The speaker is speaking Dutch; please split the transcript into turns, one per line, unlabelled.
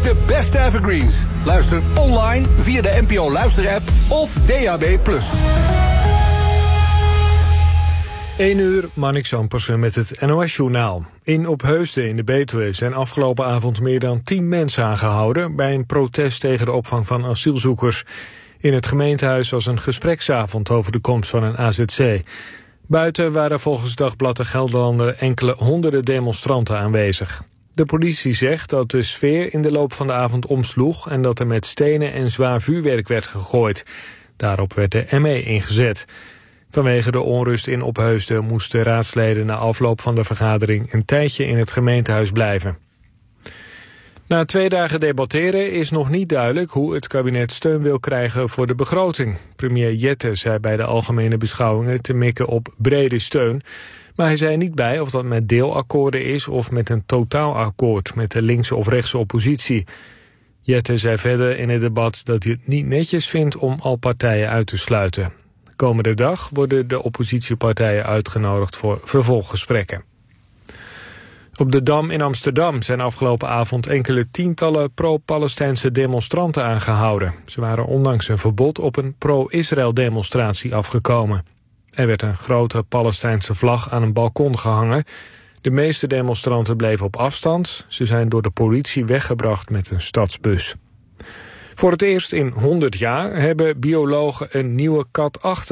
De beste evergreens. Luister online via de NPO Luisterapp of DAB+.
1 uur, Marnix Ampersen met het NOS-journaal. In Opheusden in de Betuwe zijn afgelopen avond meer dan 10 mensen aangehouden bij een protest tegen de opvang van asielzoekers. In het gemeentehuis was een gespreksavond over de komst van een AZC. Buiten waren volgens Dagblad de Gelderlander enkele honderden demonstranten aanwezig. De politie zegt dat de sfeer in de loop van de avond omsloeg en dat er met stenen en zwaar vuurwerk werd gegooid. Daarop werd de ME ingezet. Vanwege de onrust in Opheusden moesten raadsleden na afloop van de vergadering een tijdje in het gemeentehuis blijven. Na 2 dagen debatteren is nog niet duidelijk hoe het kabinet steun wil krijgen voor de begroting. Premier Jette zei bij de algemene beschouwingen te mikken op brede steun. Maar hij zei niet bij of dat met deelakkoorden is of met een totaalakkoord met de linkse of rechtse oppositie. Jette zei verder in het debat dat hij het niet netjes vindt om al partijen uit te sluiten. Komende dag worden de oppositiepartijen uitgenodigd voor vervolggesprekken. Op de Dam in Amsterdam zijn afgelopen avond enkele tientallen pro-Palestijnse demonstranten aangehouden. Ze waren ondanks een verbod op een pro-Israël demonstratie afgekomen. Er werd een grote Palestijnse vlag aan een balkon gehangen. De meeste demonstranten bleven op afstand. Ze zijn door de politie weggebracht met een stadsbus. Voor het eerst in 100 jaar hebben biologen een nieuwe kat achter